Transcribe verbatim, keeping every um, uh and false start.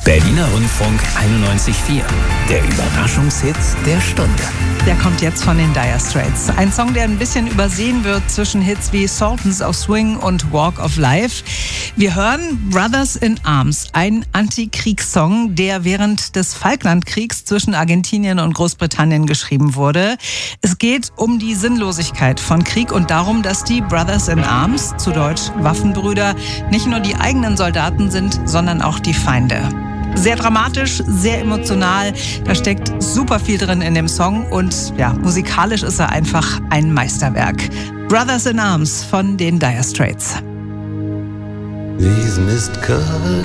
Berliner Rundfunk einundneunzig Komma vier. Der Überraschungshit der Stunde. Der kommt jetzt von den Dire Straits. Ein Song, der ein bisschen übersehen wird zwischen Hits wie Sultans of Swing und Walk of Life. Wir hören Brothers in Arms, ein Antikriegssong, der während des Falklandkriegs zwischen Argentinien und Großbritannien geschrieben wurde. Es geht um die Sinnlosigkeit von Krieg und darum, dass die Brothers in Arms, zu Deutsch Waffenbrüder, nicht nur die eigenen Soldaten sind, sondern auch die Feinde. Sehr dramatisch, sehr emotional. Da steckt super viel drin in dem Song und ja, musikalisch ist er einfach ein Meisterwerk. Brothers in Arms von den Dire Straits. These mist-covered